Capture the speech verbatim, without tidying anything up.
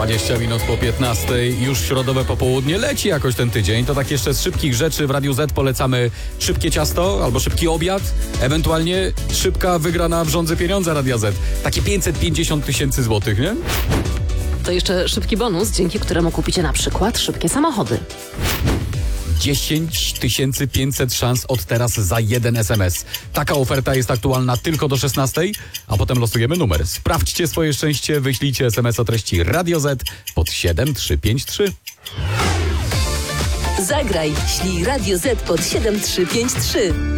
dwadzieścia minut po piętnastej, już środowe popołudnie, leci jakoś ten tydzień. To tak jeszcze z szybkich rzeczy w Radiu Z polecamy szybkie ciasto albo szybki obiad, ewentualnie szybka wygrana w Żądzy pieniądze Radia Z. Takie pięćset pięćdziesiąt tysięcy złotych, nie? To jeszcze szybki bonus, dzięki któremu kupicie na przykład szybkie samochody. dziesięć tysięcy pięćset szans od teraz za jeden es em es. Taka oferta jest aktualna tylko do szesnastej, a potem losujemy numer. Sprawdźcie swoje szczęście, wyślijcie es em es o treści Radio Z pod siedem trzy pięć trzy. Zagraj, ślij Radio Z pod siedem trzy pięć trzy.